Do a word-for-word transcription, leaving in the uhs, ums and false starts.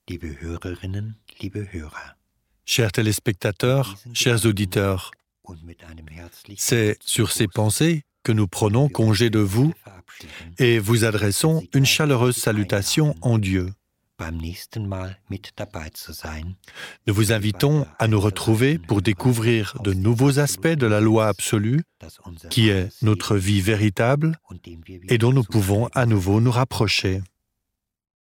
liebe Hörerinnen, liebe Hörer. Chers téléspectateurs, chers auditeurs, c'est sur ces pensées que nous prenons congé de vous et vous adressons une chaleureuse salutation en Dieu. Nous vous invitons à nous retrouver pour découvrir de nouveaux aspects de la loi absolue, qui est notre vie véritable et dont nous pouvons à nouveau nous rapprocher.